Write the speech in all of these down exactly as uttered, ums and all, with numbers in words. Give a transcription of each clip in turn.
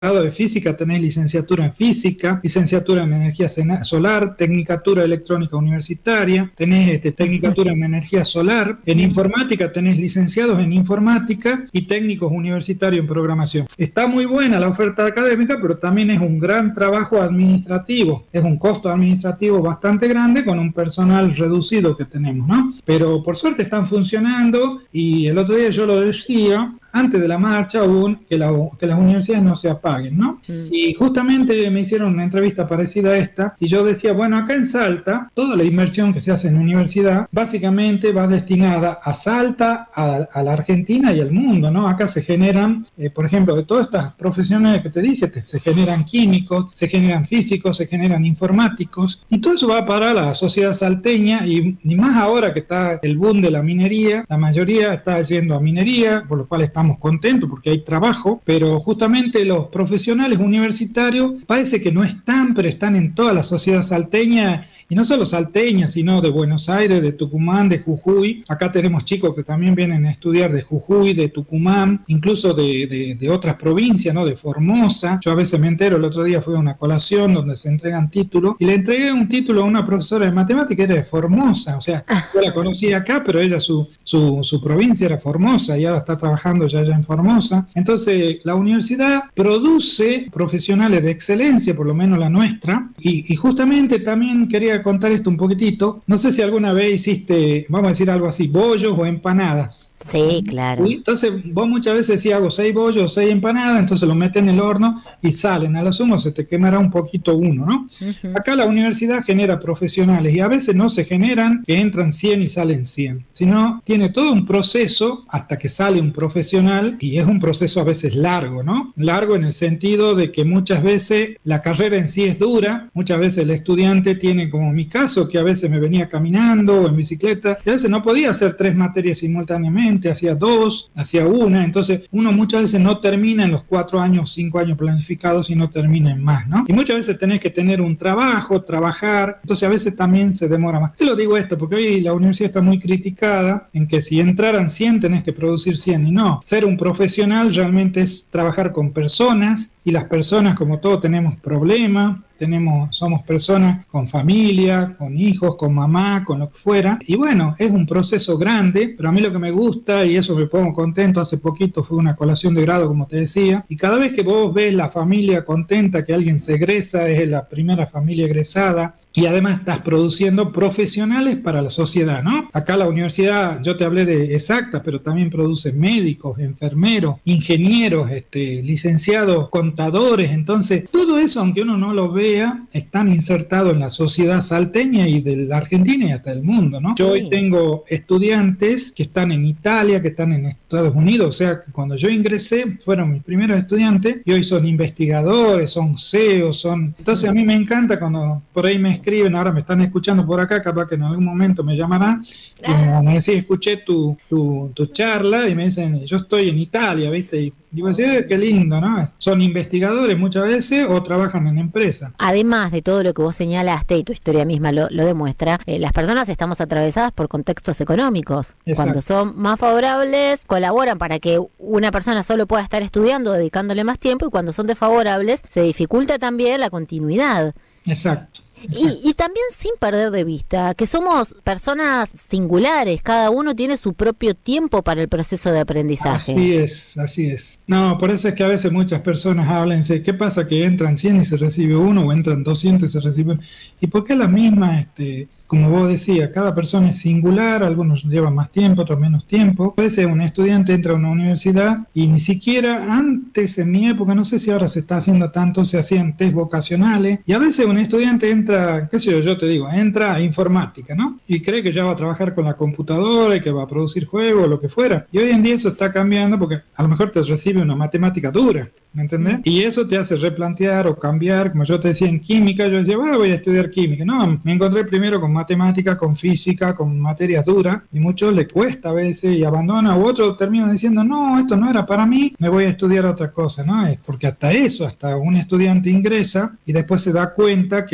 de física tenés licenciatura en física, licenciatura en energía solar, tecnicatura electrónica universitaria, tenés este, tecnicatura en energía solar, en informática tenés licenciados en informática y técnicos universitarios en programación. Está muy buena la oferta académica, pero también es un gran trabajo administrativo, es un costo administrativo bastante grande con un personal reducido que tenemos, ¿no? Pero por suerte están funcionando y el otro día yo lo decía, antes de la marcha hubo que, la, que las universidades no se apaguen, ¿no? Mm. Y justamente me hicieron una entrevista parecida a esta y yo decía, bueno, acá en Salta, toda la inversión que se hace en universidad básicamente va destinada a Salta, a, a la Argentina y al mundo, ¿no? Acá se generan, eh, por ejemplo, de todas estas profesiones que te dije, te, se generan químicos, se generan físicos, se generan informáticos y todo eso va para la sociedad salteña y, y más ahora que está el boom de la minería, la mayoría está yendo a minería, por lo cual está Estamos contentos porque hay trabajo, pero justamente los profesionales universitarios parece que no están, pero están en toda la sociedad salteña, y no solo salteña, sino de Buenos Aires, de Tucumán, de Jujuy. Acá tenemos chicos que también vienen a estudiar de Jujuy, de Tucumán, incluso de, de, de otras provincias, ¿no? De Formosa. Yo a veces me entero, el otro día fue a una colación donde se entregan títulos, y le entregué un título a una profesora de matemática, era de Formosa, o sea, yo la conocí acá, pero ella, su, su, su provincia era Formosa, y ahora está trabajando ya, ya en Formosa. Entonces, la universidad produce profesionales de excelencia, por lo menos la nuestra, y, y justamente también quería contar esto un poquitito. No sé si alguna vez hiciste, vamos a decir algo así, bollos o empanadas. Sí, claro. ¿Sí? Entonces, vos muchas veces decís, hago seis bollos o seis empanadas, entonces lo metes en el horno y salen. A lo sumo se te quemará un poquito uno, ¿no? Uh-huh. Acá la universidad genera profesionales y a veces no se generan que entran cien y salen cien, sino tiene todo un proceso hasta que sale un profesional y es un proceso a veces largo, ¿no? Largo en el sentido de que muchas veces la carrera en sí es dura, muchas veces el estudiante tiene, como mi caso, que a veces me venía caminando o en bicicleta, y a veces no podía hacer tres materias simultáneamente, hacía dos, hacía una, entonces uno muchas veces no termina en los cuatro años, cinco años planificados y no termina en más, ¿no? Y muchas veces tenés que tener un trabajo, trabajar, entonces a veces también se demora más. Yo lo digo esto porque hoy la universidad está muy criticada en que si entraran cien tenés que producir cien, y no, ser un profesional realmente es trabajar con personas, y las personas, como todos, tenemos problemas, tenemos, somos personas con familia, con hijos, con mamá, con lo que fuera, y bueno, es un proceso grande, pero a mí lo que me gusta, y eso me pongo contento, hace poquito fue una colación de grado, como te decía, y cada vez que vos ves la familia contenta, que alguien se egresa, es la primera familia egresada, y además estás produciendo profesionales para la sociedad, ¿no? Acá la universidad, yo te hablé de exactas, pero también produce médicos, enfermeros, ingenieros, este, licenciados, contadores, entonces todo eso, aunque uno no lo vea, están insertados en la sociedad salteña y de la Argentina y hasta el mundo, ¿no? Yo hoy tengo estudiantes que están en Italia, que están en Estados Unidos, o sea, que cuando yo ingresé fueron mis primeros estudiantes y hoy son investigadores, son C E O, son... Entonces a mí me encanta cuando por ahí me escriben, ahora me están escuchando por acá, capaz que en algún momento me llamarán y me, me decís, escuché tu, tu, tu charla y me dicen, yo estoy en Italia, ¿viste? Y digo, sí, qué lindo, ¿no? Son investigadores muchas veces o trabajan en empresas. Además de todo lo que vos señalaste y tu historia misma lo, lo demuestra, eh, las personas estamos atravesadas por contextos económicos. Exacto. Cuando son más favorables, colaboran para que una persona solo pueda estar estudiando, dedicándole más tiempo, y cuando son desfavorables, se dificulta también la continuidad. Exacto. Y, y también sin perder de vista que somos personas singulares, cada uno tiene su propio tiempo para el proceso de aprendizaje. Así es, así es. No, por eso es que a veces muchas personas hablan, ¿qué pasa que entran cien y se recibe uno, o entran doscientos y se recibe uno? ¿Y por qué la misma, este, como vos decías, cada persona es singular, algunos llevan más tiempo, otros menos tiempo? A veces un estudiante entra a una universidad y ni siquiera antes, en mi época, no sé si ahora se está haciendo tanto, se hacían test vocacionales, y a veces un estudiante entra, qué sé yo, yo te digo, entra a informática, ¿no? Y cree que ya va a trabajar con la computadora y que va a producir juegos o lo que fuera. Y hoy en día eso está cambiando porque a lo mejor te recibe una matemática dura, ¿me entendés? Mm. Y eso te hace replantear o cambiar, como yo te decía en química, yo decía, ah, voy a estudiar química. No, me encontré primero con matemática, con física, con materias duras, y muchos les cuesta a veces y abandona, u otros terminan diciendo, no, esto no era para mí, me voy a estudiar otra cosa, ¿no? Es porque hasta eso, hasta un estudiante ingresa y después se da cuenta que no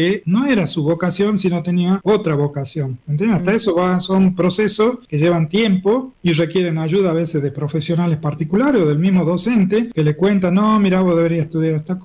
era su vocación, sino tenía otra vocación. ¿Entiendes? Hasta eso va, son procesos que llevan tiempo y requieren ayuda a veces de profesionales particulares o del mismo docente que le cuentan, no, mira, vos deberías estudiar esta cosa.